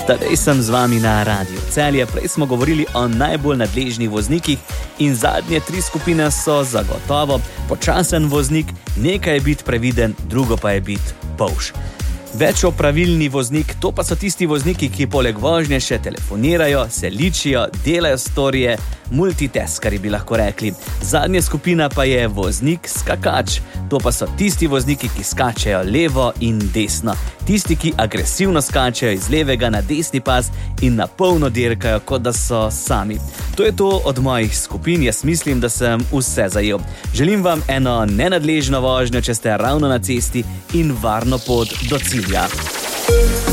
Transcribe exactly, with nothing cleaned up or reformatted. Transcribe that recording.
Tadej sem z vami na Radiu Celje. Prej smo govorili o najbolj nadležnih voznikih in zadnje tri skupine so zagotovo počasen voznik, nekaj je biti previden, drugo pa je biti polž. Večopravilni voznik, to pa so tisti vozniki, ki poleg vožnje še telefonirajo, se ličijo, delajo storije, multitaskari bi lahko rekli. Zadnja skupina pa je voznik skakač. To pa so tisti vozniki, ki skačejo levo in desno. Tisti, ki agresivno skačejo iz levega na desni pas in na polno dirkajo, kot da so sami. To je to od mojih skupin, jaz mislim, da sem vse zajel. Želim vam eno nenadležno vožnjo, če ste ravno na cesti in varno pot do cilja.